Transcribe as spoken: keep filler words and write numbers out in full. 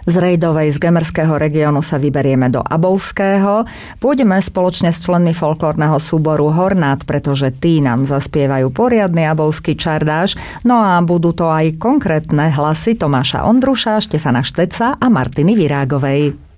Z Rejdovej z Gemerského regiónu sa vyberieme do Abovského. Pôjdeme spoločne s členmi folklórneho súboru Hornát, pretože tí nám zaspievajú poriadny abovský čardáš. No a budú to aj konkrétne hlasy Tomáša Ondruša, Štefana Šteca a Martiny Virágovej.